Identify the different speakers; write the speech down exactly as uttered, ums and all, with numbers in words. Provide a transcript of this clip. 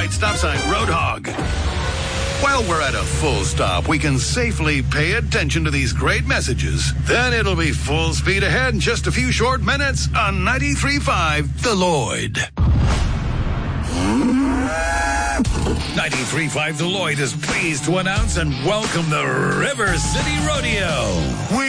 Speaker 1: right, stop sign, Roadhog. While we're at a full stop, we can safely pay attention to these great messages. Then it'll be full speed ahead in just a few short minutes on ninety-three point five The Lloyd. ninety-three point five The Lloyd is pleased to announce and welcome the River City Rodeo. We